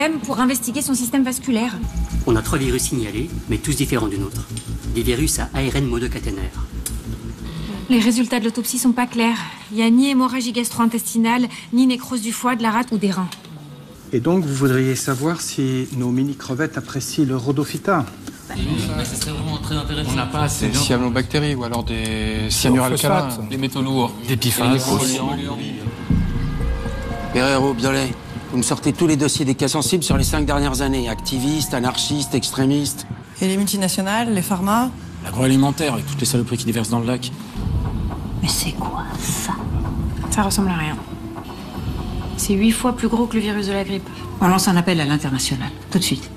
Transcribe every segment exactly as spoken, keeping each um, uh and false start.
pour investiguer son système vasculaire. On a trois virus signalés, mais tous différents du nôtre. Des virus à A R N monocaténaire. Les résultats de l'autopsie sont pas clairs. Il n'y a ni hémorragie gastro-intestinale, ni nécrose du foie, de la rate ou des reins. Et donc, vous voudriez savoir si nos mini-crevettes apprécient le rhodophyta? Oui, ça serait vraiment très intéressant. On n'a pas assez Des cyanobactéries ou alors des cyanuralcalins. des métaux lourds, Des bifaces. Guerrero, Biolay, vous me sortez tous les dossiers des cas sensibles sur les cinq dernières années. Activistes, anarchistes, extrémistes. Et les multinationales, les pharma? L'agroalimentaire avec toutes les saloperies qui déversent dans le lac. Mais c'est quoi ça? Ça ressemble à rien. C'est huit fois plus gros que le virus de la grippe. On lance un appel à l'international, tout de suite.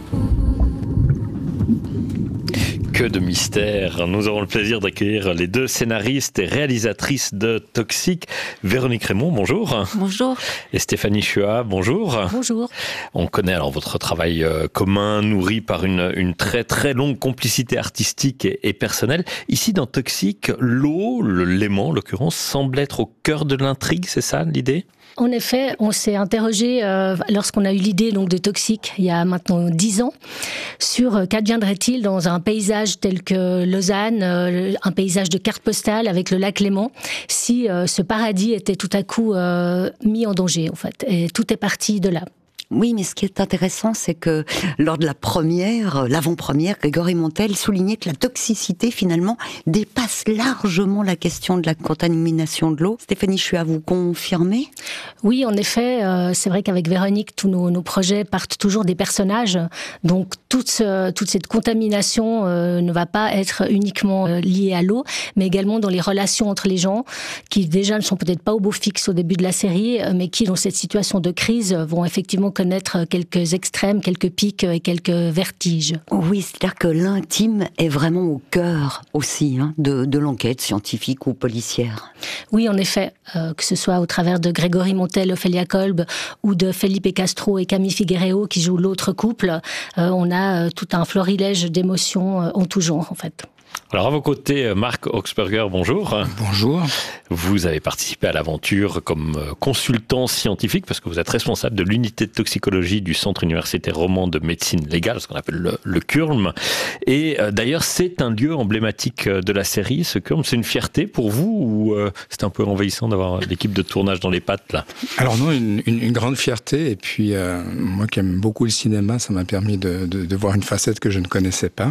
Que de mystère. Nous aurons le plaisir d'accueillir les deux scénaristes et réalisatrices de Toxiques. Véronique Raymond, bonjour. Bonjour. Et Stéphanie Chua, bonjour. Bonjour. On connaît alors votre travail commun, nourri par une, une très très longue complicité artistique et, et personnelle. Ici dans Toxiques, l'eau, le l'aimant en l'occurrence, semble être au cœur de l'intrigue, c'est ça l'idée ? En effet, on s'est interrogé euh, lorsqu'on a eu l'idée donc de Toxiques il y a maintenant dix ans sur euh, qu'adviendrait-il dans un paysage tel que Lausanne, euh, un paysage de carte postale avec le lac Léman, si euh, ce paradis était tout à coup euh, mis en danger en fait. Et tout est parti de là. Oui, mais ce qui est intéressant, c'est que lors de la première, l'avant-première, Grégory Montel soulignait que la toxicité, finalement, dépasse largement la question de la contamination de l'eau. Stéphanie Chua, vous confirmez ? Oui, en effet, euh, c'est vrai qu'avec Véronique, tous nos, nos projets partent toujours des personnages. Donc, toute, ce, toute cette contamination euh, ne va pas être uniquement euh, liée à l'eau, mais également dans les relations entre les gens, qui déjà ne sont peut-être pas au beau fixe au début de la série, mais qui, dans cette situation de crise, vont effectivement connaître quelques extrêmes, quelques pics et quelques vertiges. Oui, c'est-à-dire que l'intime est vraiment au cœur aussi hein, de, de l'enquête scientifique ou policière. Oui, en effet, euh, que ce soit au travers de Grégory Montel, Ophélia Kolb, ou de Felipe Castro et Camille Figueiredo qui jouent l'autre couple, euh, on a euh, tout un florilège d'émotions euh, en tout genre, en fait. Alors à vos côtés, Marc Oxberger, bonjour. Bonjour. Vous avez participé à l'aventure comme consultant scientifique parce que vous êtes responsable de l'unité de toxicologie du Centre universitaire roman de médecine légale, ce qu'on appelle le, le C U R M. Et euh, d'ailleurs, c'est un lieu emblématique de la série, ce C U R M. C'est une fierté pour vous ou euh, c'est un peu envahissant d'avoir l'équipe de tournage dans les pattes là ? Alors non, une, une, une grande fierté. Et puis, euh, moi qui aime beaucoup le cinéma, ça m'a permis de, de, de voir une facette que je ne connaissais pas.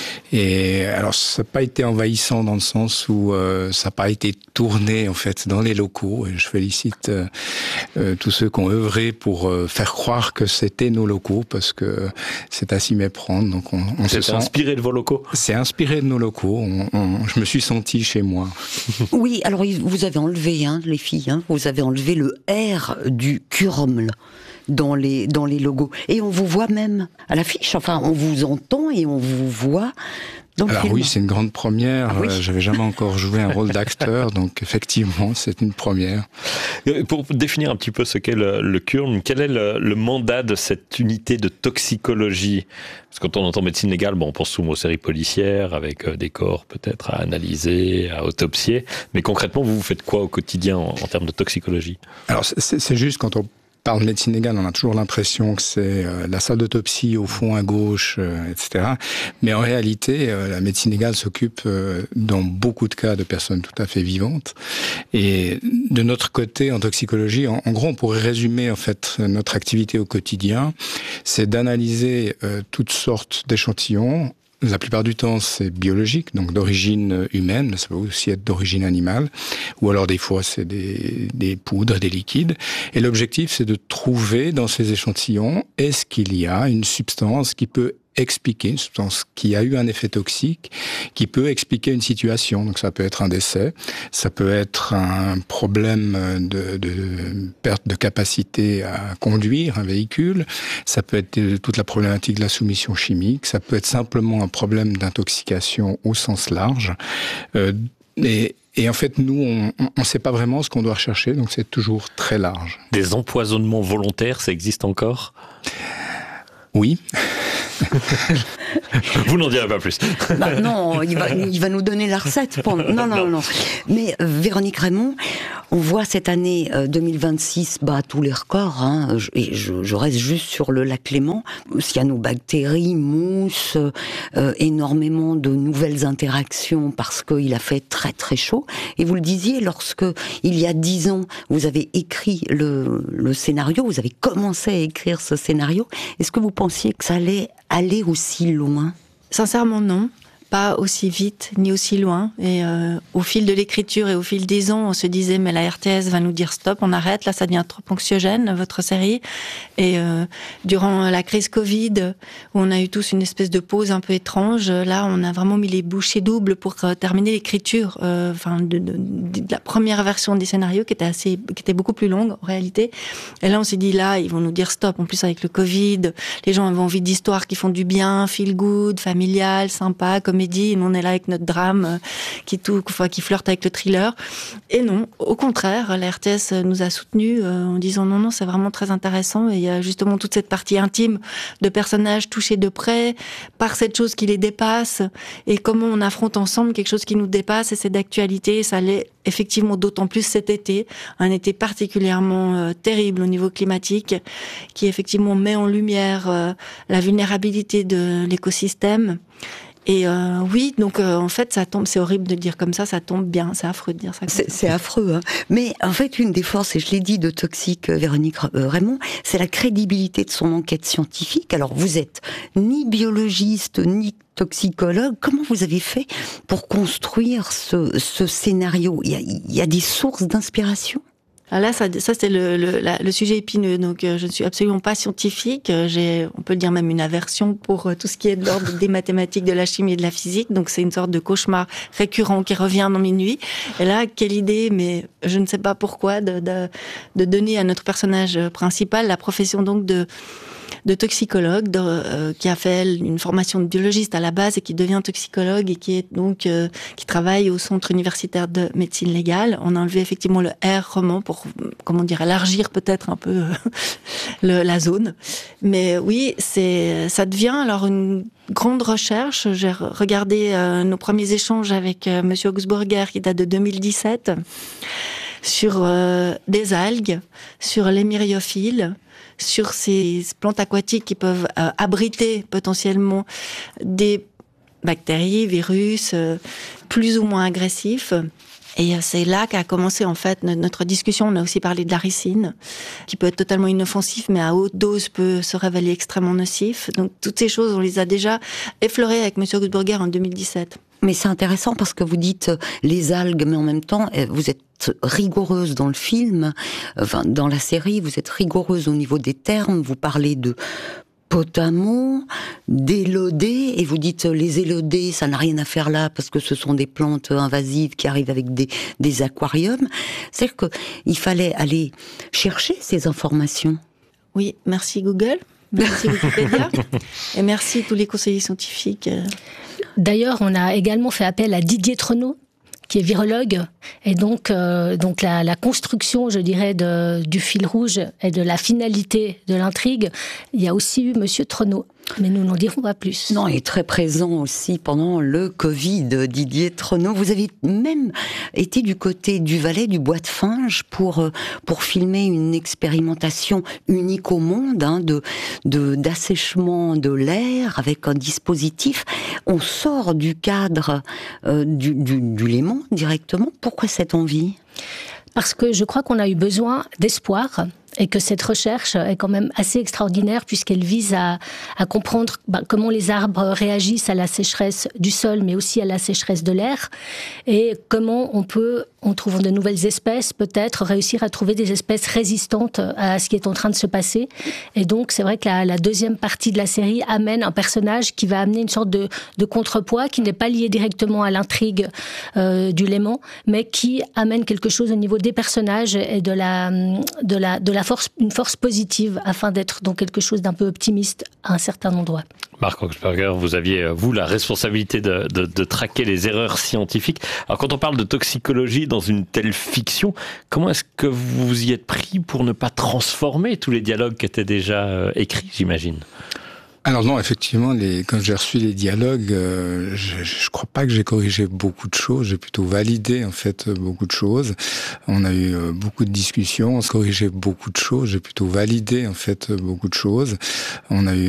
Et alors, ça n'a pas été envahissant dans le sens où euh, ça n'a pas été tourné en fait dans les locaux. Et je félicite euh, euh, tous ceux qui ont œuvré pour euh, faire croire que c'était nos locaux parce que c'est à s'y méprendre. Donc on, on se sent inspiré de vos locaux. C'est inspiré de nos locaux. On, on, je me suis senti chez moi. Oui, alors vous avez enlevé, hein, les filles, hein, vous avez enlevé le R du C U R M dans les dans les logos et on vous voit même à l'affiche. Enfin, on vous entend et on vous voit. Alors oui, c'est une grande première. Ah oui. euh, j'avais jamais encore joué un rôle d'acteur, donc effectivement, c'est une première. Pour définir un petit peu ce qu'est le, le C U R M, quel est le, le mandat de cette unité de toxicologie ? Parce que quand on entend médecine légale, bon, on pense souvent aux séries policières avec des corps peut-être à analyser, à autopsier. Mais concrètement, vous, vous faites quoi au quotidien en, en termes de toxicologie ? Alors c'est, c'est juste quand on par de médecine légale, on a toujours l'impression que c'est euh, la salle d'autopsie au fond à gauche, euh, et cetera. Mais en réalité, euh, la médecine légale s'occupe euh, dans beaucoup de cas de personnes tout à fait vivantes. Et de notre côté, en toxicologie, en, en gros, on pourrait résumer en fait notre activité au quotidien, c'est d'analyser euh, toutes sortes d'échantillons. La plupart du temps, c'est biologique, donc d'origine humaine, mais ça peut aussi être d'origine animale, ou alors des fois, c'est des, des poudres, des liquides. Et l'objectif, c'est de trouver dans ces échantillons, est-ce qu'il y a une substance qui peut expliquer, une substance qui a eu un effet toxique, qui peut expliquer une situation. Donc ça peut être un décès, ça peut être un problème de, de perte de capacité à conduire un véhicule, ça peut être toute la problématique de la soumission chimique, ça peut être simplement un problème d'intoxication au sens large. Euh, et Et en fait, nous, on ne sait pas vraiment ce qu'on doit rechercher, donc c'est toujours très large. Des empoisonnements volontaires, ça existe encore ? Oui. Vous n'en direz pas plus. Bah non, il va, il va nous donner la recette. Pour... Non, non, non, non. Mais euh, Véronique Raymond, On voit cette année euh, deux mille vingt-six bat tous les records, hein, et je, je reste juste sur le lac Léman. Cyanobactéries, mousse, euh, énormément de nouvelles interactions parce qu'il a fait très très chaud. Et vous le disiez, lorsque il y a dix ans, vous avez écrit le, le scénario, vous avez commencé à écrire ce scénario, est-ce que vous pensiez que ça allait aller aussi loin ? Sincèrement, non. Pas aussi vite, ni aussi loin. Et euh, au fil de l'écriture et au fil des ans, on se disait, mais la R T S va nous dire stop, on arrête, là ça devient trop anxiogène, votre série. Et euh, durant la crise Covid, où on a eu tous une espèce de pause un peu étrange, là on a vraiment mis les bouchées doubles pour euh, terminer l'écriture, euh, enfin de, de, de la première version des scénarios qui était assez, qui était beaucoup plus longue en réalité. Et là on s'est dit, là ils vont nous dire stop. En plus avec le Covid, les gens avaient envie d'histoires qui font du bien, feel good, familial, sympa, comme et nous on est là avec notre drame qui, tout, enfin, qui flirte avec le thriller. Et non, au contraire, la R T S nous a soutenus euh, en disant non, non, c'est vraiment très intéressant. Et il y a justement toute cette partie intime de personnages touchés de près par cette chose qui les dépasse et comment on affronte ensemble quelque chose qui nous dépasse, et c'est d'actualité. Ça l'est effectivement d'autant plus cet été, un été particulièrement euh, terrible au niveau climatique, qui effectivement met en lumière euh, la vulnérabilité de l'écosystème. Et euh, oui, donc euh, en fait, ça tombe. C'est horrible de le dire comme ça, ça tombe bien. C'est affreux de dire ça. Comme c'est, ça. c'est affreux, hein. Mais en fait, une des forces, et je l'ai dit, de Toxique, euh, Véronique euh, Raymond, c'est la crédibilité de son enquête scientifique. Alors, vous êtes ni biologiste, ni toxicologue. Comment vous avez fait pour construire ce, ce scénario ? Il y a, il y a des sources d'inspiration ? Ah là, ça, ça c'est le, le, la, le sujet épineux. Donc, euh, je ne suis absolument pas scientifique. J'ai, on peut le dire même, une aversion pour euh, tout ce qui est de l'ordre des mathématiques, de la chimie et de la physique. Donc, c'est une sorte de cauchemar récurrent qui revient dans mes nuits. Et là, quelle idée, mais je ne sais pas pourquoi, de, de, de donner à notre personnage principal la profession donc de de toxicologue, de, euh, qui a fait une formation de biologiste à la base et qui devient toxicologue et qui est donc euh, qui travaille au centre universitaire de médecine légale. On a enlevé effectivement le R roman pour, comment dire, élargir peut-être un peu le, la zone. Mais oui, c'est ça devient alors une grande recherche. J'ai regardé euh, nos premiers échanges avec euh, Monsieur Augsburger qui date de deux mille dix-sept sur euh, des algues, sur les myriophiles, sur ces plantes aquatiques qui peuvent euh, abriter potentiellement des bactéries, virus, euh, plus ou moins agressifs. Et c'est là qu'a commencé en fait notre discussion. On a aussi parlé de la ricine, qui peut être totalement inoffensif, mais à haute dose peut se révéler extrêmement nocif. Donc toutes ces choses, on les a déjà effleurées avec Monsieur Augsburger en deux mille dix-sept. Mais c'est intéressant parce que vous dites les algues, mais en même temps, vous êtes rigoureuse dans le film, enfin dans la série, vous êtes rigoureuse au niveau des termes, vous parlez de potamo, d'élodées, et vous dites les élodées, ça n'a rien à faire là parce que ce sont des plantes invasives qui arrivent avec des, des aquariums. C'est-à-dire qu'il fallait aller chercher ces informations. Oui, merci Google. Merci Wikipédia. Et merci tous les conseillers scientifiques. D'ailleurs, on a également fait appel à Didier Treneau, qui est virologue, et donc euh, donc la, la construction, je dirais, de, du fil rouge et de la finalité de l'intrigue, il y a aussi eu Monsieur Treneau. Mais nous n'en dirons pas plus. Non, il est très présent aussi pendant le Covid, Didier Treneau. Vous avez même été du côté du Valais, du Bois de Finge, pour, pour filmer une expérimentation unique au monde, hein, de, de, d'assèchement de l'air avec un dispositif. On sort du cadre euh, du, du, du Léman directement. Pourquoi cette envie ? Parce que je crois qu'on a eu besoin d'espoir et que cette recherche est quand même assez extraordinaire puisqu'elle vise à, à comprendre bah, comment les arbres réagissent à la sécheresse du sol mais aussi à la sécheresse de l'air et comment on peut, en trouvant de nouvelles espèces, peut-être réussir à trouver des espèces résistantes à ce qui est en train de se passer. Et donc c'est vrai que la, la deuxième partie de la série amène un personnage qui va amener une sorte de, de contrepoids qui n'est pas lié directement à l'intrigue euh, du Léman mais qui amène quelque chose au niveau des personnages et de la, de la, de la force, une force positive afin d'être dans quelque chose d'un peu optimiste à un certain endroit. Marc Augsburger, vous aviez, vous, la responsabilité de, de, de traquer les erreurs scientifiques. Alors, quand on parle de toxicologie dans une telle fiction, comment est-ce que vous y êtes pris pour ne pas transformer tous les dialogues qui étaient déjà euh, écrits, j'imagine ? Alors non, effectivement, les, quand j'ai reçu les dialogues, euh, je, je crois pas que j'ai corrigé beaucoup de choses. J'ai plutôt validé en fait beaucoup de choses. On a eu euh, beaucoup de discussions, on se corrigeait beaucoup de choses. J'ai plutôt validé en fait beaucoup de choses. On a eu